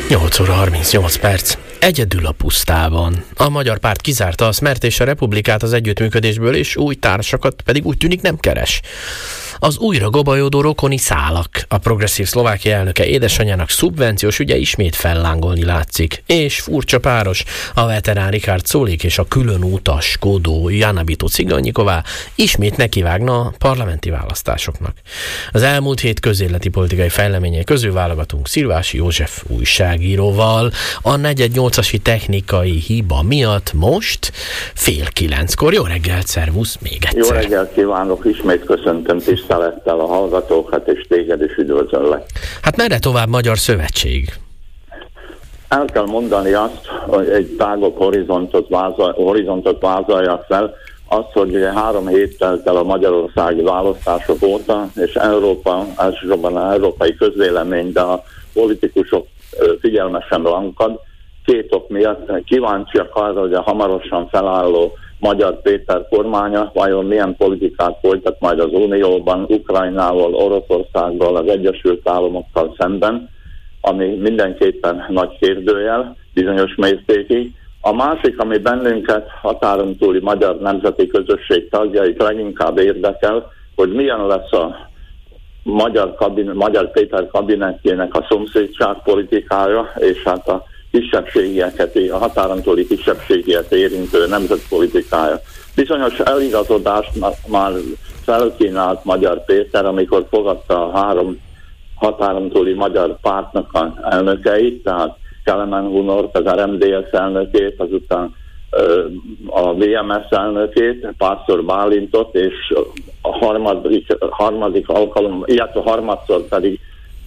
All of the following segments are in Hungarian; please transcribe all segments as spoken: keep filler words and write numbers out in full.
nyolc óra harmincnyolc perc. Egyedül a pusztában. A magyar párt kizárta a Szmert és a Republikát az együttműködésből, és új társakat pedig úgy tűnik nem keres. Az újra gobajodó rokoni szálak. A progresszív Szlovákia elnöke édesanyjának szubvenciós ügye ismét fellángolni látszik. És furcsa páros, a veterán Richard Sulík és a külön utaskodó Jana Cigányiková ismét nekivágna a parlamenti választásoknak. Az elmúlt hét közéleti politikai fejleményei közül válogatunk Szilvási József újságíróval. A negyvennyolcasi technikai hiba miatt most fél kilenckor. Jó reggelt, szervusz még egyszer. Jó reggelt kívánok, ismét köszöntöm tisztelettel a hallgatókat, és téged is üdvözöllek. Hát merre tovább Magyar Szövetség? El kell mondani azt, hogy egy tágabb horizontot, vázol, horizontot vázoljak fel, azt, hogy három hét telt el a magyarországi választások óta, és Európa, elsősorban az európai közvélemény, de a politikusok figyelmesen lankad. Két ok miatt kíváncsiak arra, hogy a hamarosan felálló Magyar Péter kormánya vajon milyen politikát folytat majd az Unióban, Ukrajnával, Oroszországgal, az Egyesült Államokkal szemben, ami mindenképpen nagy kérdőjel bizonyos mértékig. A másik, ami bennünket, határon túli magyar nemzeti közösség tagjait leginkább érdekel, hogy milyen lesz a Magyar, kabin, Magyar Péter kabinetjének a szomszédságpolitikája, és hát a kisebbségieket, a határon túli kisebbségieket érintő nemzetpolitikája. Bizonyos eligazodást már felkínált Magyar Péter, amikor fogadta a három határon túli magyar pártnak az elnökeit, tehát Kelemen Hunort, az er em dé es elnökét, azután a vé em es elnökét, Pásztor Bálintot, és a harmadik, harmadik alkalom, illetve harmadszor pedig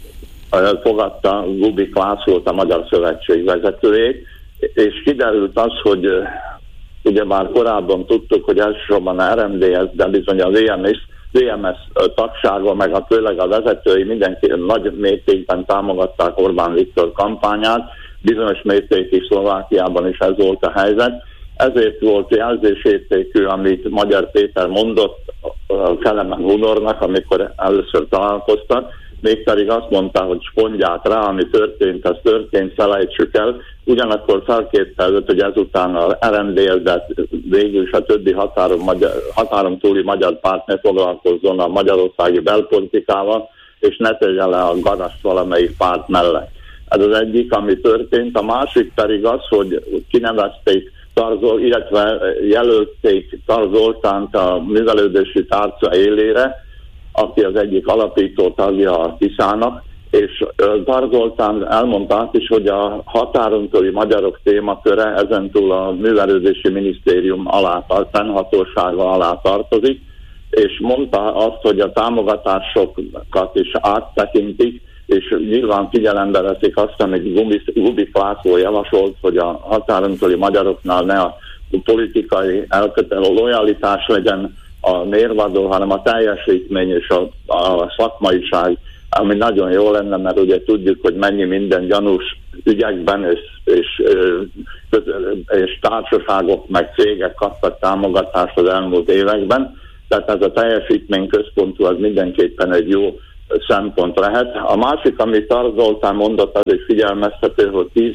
fogadta Gubik Lászlót, a Magyar Szövetség vezetőjét, és kiderült az, hogy ugye már korábban tudtuk, hogy elsősorban a er em dé es, de bizony a vé em es, vé em es tagsága, meg a főleg a vezetői mindenki nagy mértékben támogatták Orbán Viktor kampányát, bizonyos mértékig Szlovákiában is ez volt a helyzet. Ezért volt jelzésértékű, amit Magyar Péter mondott Kelemen Hunornak, amikor először találkoztak, mégpedig azt mondta, hogy spondját rá, ami történt, az történt, felejtsük el. Ugyanakkor felkérte előtt, hogy ezután az er em dé es, de végül is a többi határon, magyar, határon túli magyar párt ne foglalkozzon a magyarországi belpolitikával, és ne tegye le a garast valamelyik párt mellett. Ez az egyik, ami történt. A másik pedig az, hogy kinevezték Tarzol, illetve jelölték Tar Zoltánt a művelődési tárca élére, aki az egyik alapító tagja a tiszának, és Tar Zoltán elmondta azt is, hogy a határon túli magyarok témaköre ezentúl a művelődési minisztérium alá, fennhatósága alá tartozik, és mondta azt, hogy a támogatásokat is áttekintik, és nyilván figyelembe veszik azt, amit Gubik László javasolt, hogy a határon túli magyaroknál ne a politikai elkötelező lojalitás legyen a mérvadó, hanem a teljesítmény és a, a szakmaiság, ami nagyon jó lenne, mert ugye tudjuk, hogy mennyi minden gyanús ügyekben és, és, és, és társaságok meg cégek kaptak támogatást az elmúlt években, tehát ez a teljesítmény központú az mindenképpen egy jó szempont lehet. A másik, amit Tar Zoltán mondott, az egy figyelmeztető, hogy tíz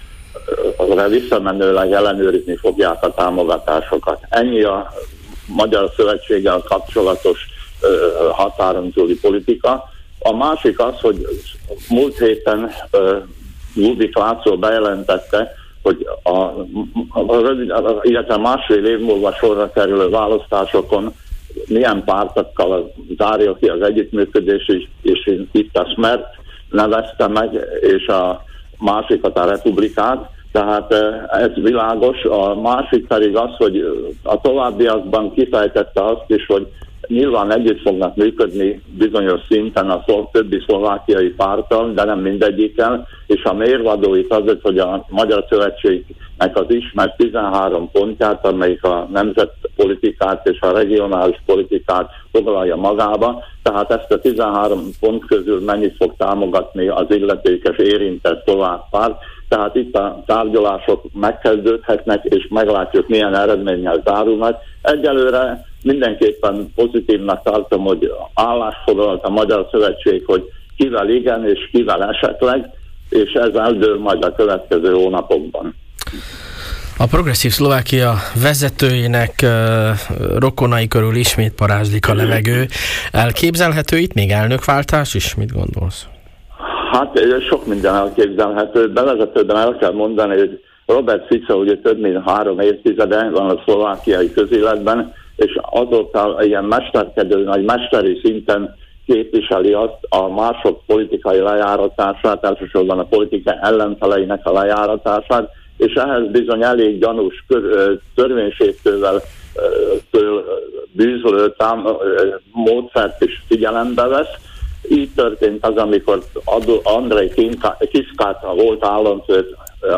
évre visszamenőleg ellenőrizni fogják a támogatásokat. Ennyi a Magyar Szövetséggel kapcsolatos uh, határon túli politika. A másik az, hogy múlt héten uh, Gubik László bejelentette, hogy a, a, a, illetve másfél év múlva sorra kerülő választásokon milyen pártokkal zárja ki az együttműködés, és, és itt a Szmert nevezte meg, és a másikat a Republikát. Tehát ez világos. A másik pedig az, hogy a továbbiakban kifejtette azt is, hogy nyilván együtt fognak működni bizonyos szinten a többi szlovákiai párttal, de nem mindegyikkel, és a mérvadóit azért, hogy a Magyar Szövetségnek az ismert tizenhárom pontját, amelyik a nemzetpolitikát és a regionális politikát foglalja magába, tehát ezt a tizenhárom pont közül mennyit fog támogatni az illetékes érintett szlovák párt. Tehát itt a tárgyalások megkezdődhetnek, és meglátjuk, milyen eredménnyel zárulnak. Egyelőre mindenképpen pozitívnak tartom, hogy állásfoglalt a Magyar Szövetség, hogy kivel igen és kivel esetleg. és ez eldől majd a következő hónapokban. A Progresszív Szlovákia vezetőinek uh, rokonai körül ismét parázslik a levegő. Elképzelhető itt még elnökváltás is? Mit gondolsz? Hát sok minden elképzelhető. Bevezetőben el kell mondani, hogy Robert Fico ugye több mint három évtizede van a szlovákiai közéletben, és azóta ilyen mesterkedő, nagy mesteri szinten képviseli azt a mások politikai lejáratását, elsősorban a politika ellenfeleinek a lejáratását, és ehhez bizony elég gyanús törvénysértővel bűzölő módszert is figyelembe vesz. Így történt az, amikor Andrej Kiszkát, a volt államfőt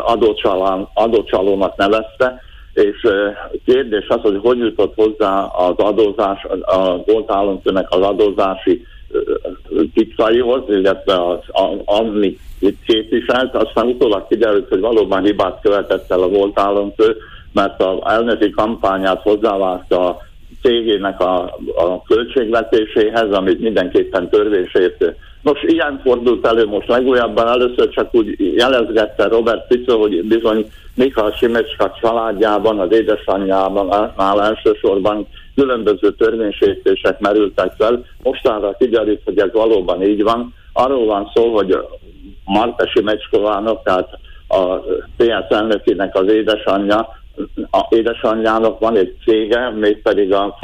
adócsalónak nevezte, és kérdés az, hogy hogy jutott hozzá az adózás, a volt államfőnek az adózási titkaihoz, illetve az, ami itt képviselt, aztán utólag kiderült, hogy valóban hibát követett el a volt államfő, mert az elnöki kampányát hozzávágta a cégének a, a költségvetéséhez, amit mindenképpen törvénysértő. Nos, ilyen fordult elő most legújabban, először csak úgy jelezgette Robert Fico, hogy bizony Michal Simecska családjában, az édesanyjában már elsősorban különböző törvénysértések merültek fel. Mostanra kiderült, hogy ez valóban így van. Arról van szó, hogy Marta Simecskovának, tehát a pé es elnökének az édesanyja, a édesanyjának van egy cége, mégpedig a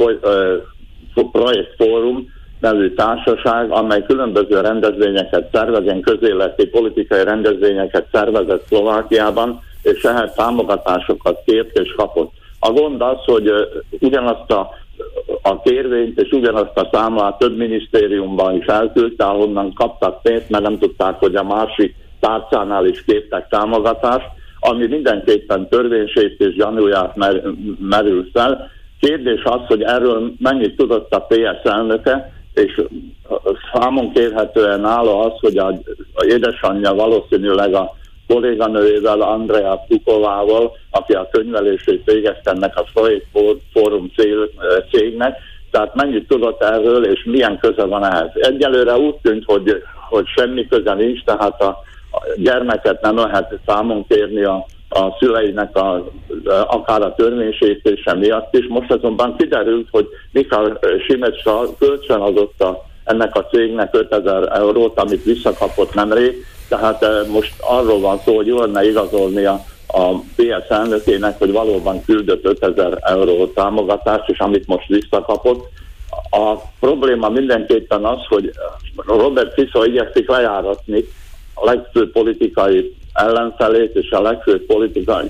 Projekt Fórum nevű társaság, amely különböző rendezvényeket szervez, ilyen közéleti politikai rendezvényeket szervezett Szlovákiában, és ehhez támogatásokat kért és kapott. A gond az, hogy ugyanazt a, a kérvényt és ugyanazt a számlát több minisztériumban is elküldte, ahonnan kaptak pénzt, mert nem tudták, hogy a másik tárcánál is kértek támogatást, ami mindenképpen törvénysértés gyanúját mer, merül fel. Kérdés az, hogy erről mennyit tudott a pé es elnöke, és számon kérhetően nála az, hogy a, a édesanyja valószínűleg a kolléganőjével, Andrea Pukovával, aki a könyvelését végezte ennek a Projekt Fórum cégnek, tehát mennyit tudott erről, és milyen köze van ehhez. Egyelőre úgy tűnt, hogy, hogy semmi köze nincs, tehát a, a gyermeket nem lehet számon kérni a, a szüleinek a, akár a törvénysértése miatt is. Most azonban kiderült, hogy Michal Simecska kölcsön adott a, ennek a cégnek ötezer eurót, amit visszakapott nemrég, tehát most arról van szó, hogy jól lenne igazolni a, a pé es elnökének, hogy valóban küldött ötezer euró támogatást, és amit most visszakapott. A probléma mindenképpen az, hogy Robert Fico igyekszik lejáratni a legfőbb politikai ellenfelét és a legfőbb politikai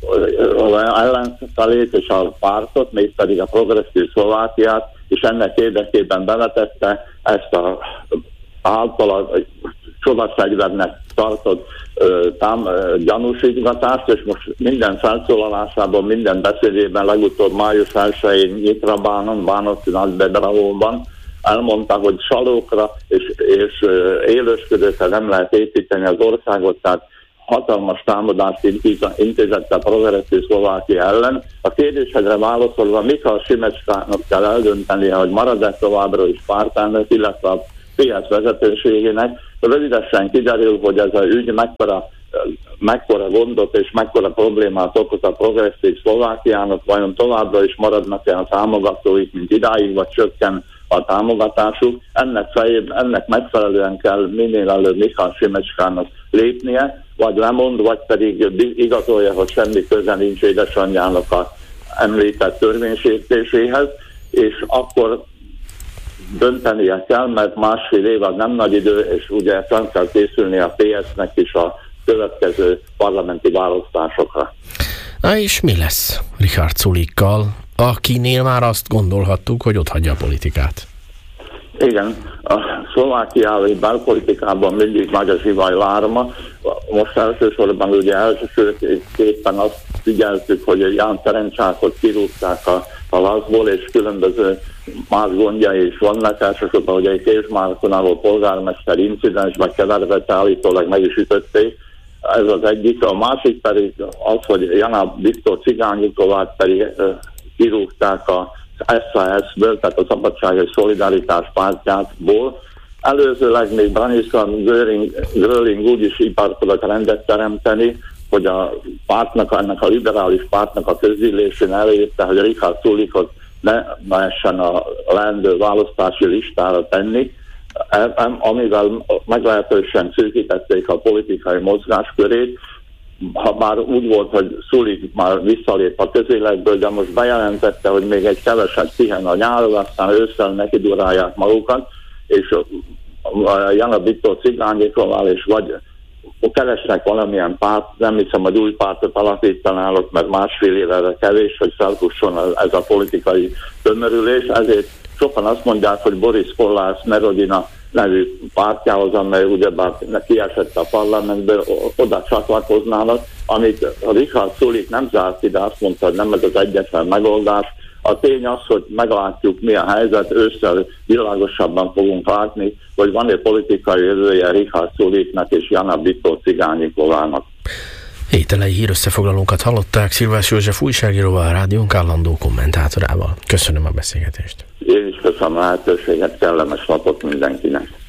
ellenfelét és a pártot, mégpedig a Progresszív Szlovákiát, és ennek érdekében bevetette ezt a általa csodafegyvernek tartott ö, tám, ö, gyanúsítgatást, és most minden felszólalásában, minden beszédében, legutóbb május elsején Nyitrabánon, Bánoszti Nagybedravóban elmondta, hogy salókra és, és ö, élősködőkre nem lehet építeni az országot, tehát hatalmas támadást intézett a Progresszív Szlovákia ellen. A kérdésedre válaszolva Michal Simecskának kell eldöntenie, hogy marad-e továbbra is pártelnök, illetve a pé es vezetőségének. Rövidesen kiderül, hogy ez a ügy mekkora, mekkora gondot és mekkora problémát okoz a Progresszív Szlovákiának, vajon továbbra is maradnak-e a támogatóik, mint idáig, vagy csökken a támogatásuk. Ennek, fejében, ennek megfelelően kell minél előbb Michal Simecskának lépnie, vagy lemond, vagy pedig igazolja, hogy semmi köze nincs édesanyjának a említett törvénysértéséhez, és akkor döntenie kell, mert másfél év az nem nagy idő, és ugye fel kell készülni a pé es-nek is a következő parlamenti választásokra. Na és mi lesz Richard Sulikkal, akinél már azt gondolhattuk, hogy otthagyja a politikát? Igen, a szlovákiai belpolitikában mindig nagy a zsivaj lárma. Most elsősorban ugye elsőképpen azt figyeltük, hogy Ján Ferencsákot kirúgták a, a lazból, és különböző más gondjai is vannak, elsősorban ugye egy Kézsmárkon, ahol polgármester incidensbe keverve, állítólag meg is ütötték. Ez az egyik. A másik pedig az, hogy Jana Viktor Cigányikovát pedig kirúgták a es zé es-ből, tehát a Szabadság és Szolidaritás pártjából, Előzőleg még Branislav Gröling úgy is iparkodott rendet teremteni, hogy a pártnak, ennek a liberális pártnak a közgyűlésén elérte, hogy Richard Sulikot ne lehessen a leendő választási listára tenni, amivel meglehetősen szűkítették a politikai mozgáskörét. Ha már úgy volt, hogy Sulik már visszalép a közéletből, de most bejelentette, hogy még egy keveset pihen a nyáron, aztán ősszel neki durálják magukat, és Jana Bitto Cigányékovval, és vagy keresnek valamilyen párt, nem hiszem, hogy új pártot alapítanának, mert másfél évre kevés, hogy felfusson ez a politikai tömörülés, ezért sokan azt mondják, hogy Boris Kollár Smerodina nevű pártjához, amely ugyebár kiesett a parlamentből, oda csatlakoznának, amit Richard Sulik nem zárt ki, de azt mondta, hogy nem ez az egyetlen megoldás. A tény az, hogy meglátjuk, mi a helyzet, ősszel világosabban fogunk látni, hogy van egy politikai jövője Richard Suliknak és Jana Bitto Cigányikovának. Hételei hírösszefoglalónkat hallották Szilvás József újságíróval, a rádiónk állandó kommentátorával. Köszönöm a beszélgetést. Én is köszönöm a lehetőséget, kellemes napot mindenkinek.